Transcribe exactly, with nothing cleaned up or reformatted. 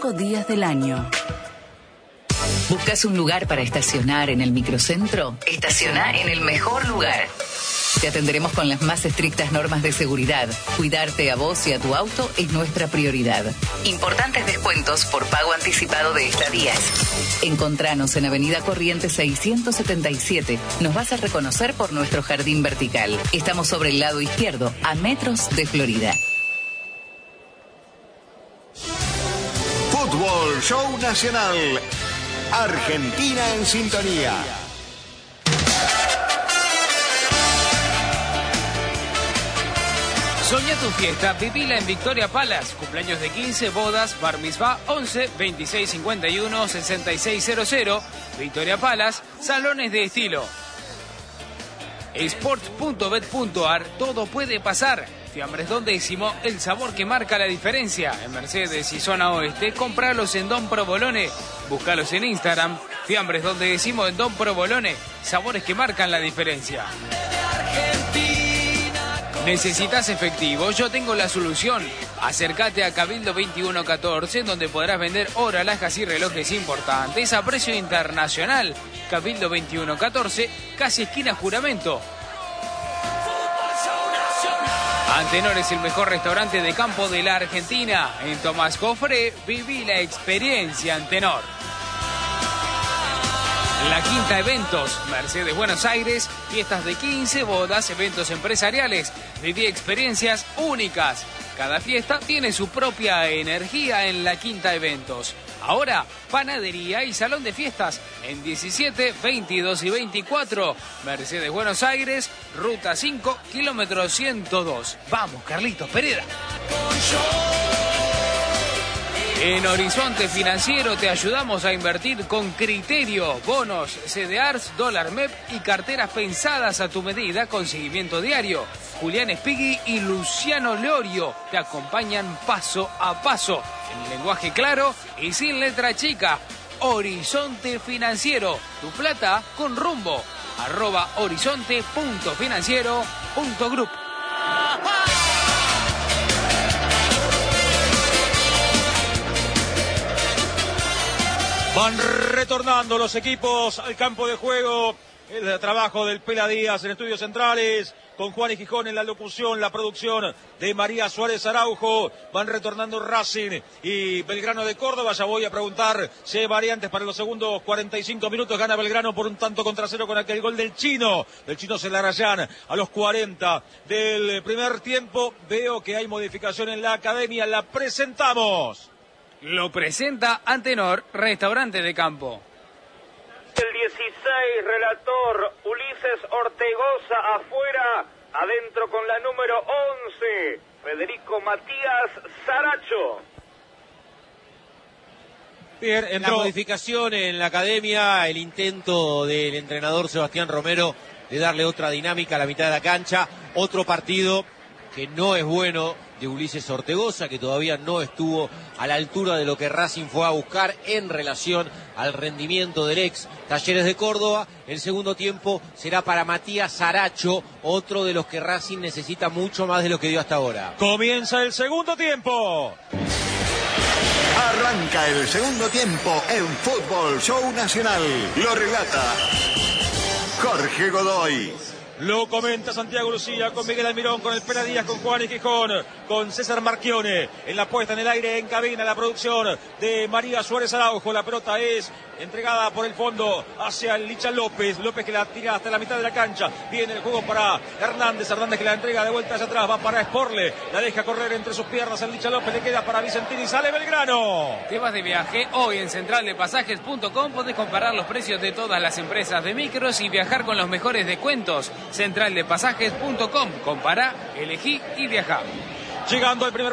días del año. ¿Buscas un lugar para estacionar en el microcentro? Estaciona en el mejor lugar. Te atenderemos con las más estrictas normas de seguridad. Cuidarte a vos y a tu auto es nuestra prioridad. Importantes descuentos por pago anticipado de estadías. Encontranos en Avenida Corrientes seiscientos setenta y siete. Nos vas a reconocer por nuestro jardín vertical. Estamos sobre el lado izquierdo, a metros de Florida. Fútbol Show Nacional. Argentina en sintonía. Soñá tu fiesta, vivila en Victoria Palace. Cumpleaños de quince, bodas, bar mitzvah, once, veintiséis cincuenta y uno, sesenta y seis cero cero. Victoria Palace, salones de estilo. Sport punto bet punto ar, todo puede pasar. Fiambres Don Décimo, el sabor que marca la diferencia. En Mercedes y zona oeste, compralos en Don Provolone. Búscalos en Instagram. Fiambres Don Décimo en Don Provolone. Sabores que marcan la diferencia. ¿Necesitas efectivo? Yo tengo la solución. Acércate a Cabildo veintiuno catorce, donde podrás vender oro, alhajas y relojes importantes a precio internacional. Cabildo veintiuno catorce, casi esquina Juramento. Antenor es el mejor restaurante de campo de la Argentina. En Tomás Jofré, viví la experiencia Antenor. La Quinta Eventos, Mercedes Buenos Aires, fiestas de quince, bodas, eventos empresariales. Viví experiencias únicas. Cada fiesta tiene su propia energía en La Quinta Eventos. Ahora, panadería y salón de fiestas en diecisiete, veintidós y veinticuatro. Mercedes Buenos Aires, ruta cinco, kilómetro ciento dos. Vamos, Carlitos Pereda. En Horizonte Financiero te ayudamos a invertir con criterio. Bonos, C D Rs, dólar M E P y carteras pensadas a tu medida con seguimiento diario. Julián Espigui y Luciano Leorio te acompañan paso a paso, en lenguaje claro y sin letra chica. Horizonte Financiero, tu plata con rumbo. Arroba horizonte punto financiero punto group. Van retornando los equipos al campo de juego. El trabajo del Pela Díaz en Estudios Centrales, con Juan y Gijón en la locución, la producción de María Suárez Araujo. Van retornando Racing y Belgrano de Córdoba. Ya voy a preguntar si hay variantes para los segundos cuarenta y cinco minutos. Gana Belgrano por un tanto contra cero con aquel gol del chino, del chino Celarayán a los cuarenta del primer tiempo. Veo que hay modificación en la academia. La presentamos. Lo presenta Antenor, restaurante de campo. El dieciséis, relator Ulises Ortegoza afuera, adentro con la número once, Federico Matías Saracho. Bien, entró. La modificación en la academia, el intento del entrenador Sebastián Romero de darle otra dinámica a la mitad de la cancha, otro partido que no es bueno de Ulises Ortegoza, que todavía no estuvo a la altura de lo que Racing fue a buscar en relación al rendimiento del ex Talleres de Córdoba. El segundo tiempo será para Matías Saracho, otro de los que Racing necesita mucho más de lo que dio hasta ahora. Comienza el segundo tiempo. Arranca el segundo tiempo en Fútbol Show Nacional. Lo relata Jorge Godoy. Lo comenta Santiago Lucía con Miguel Almirón, con el Pela Díaz, con Juan y Gijón, con César Marchione en la puesta en el aire, en cabina, la producción de María Suárez Araujo. La pelota es entregada por el fondo hacia el Licha López. López que la tira hasta la mitad de la cancha. Viene el juego para Hernández. Hernández que la entrega de vuelta hacia atrás. Va para Sporle. La deja correr entre sus piernas al Licha López. Le queda para Vicentini. Sale Belgrano. ¿Te vas de viaje? Hoy en central de pasajes punto com podés comparar los precios de todas las empresas de micros y viajar con los mejores descuentos. central de pasajes punto com. Compará, elegí y viajá. Llegando al primer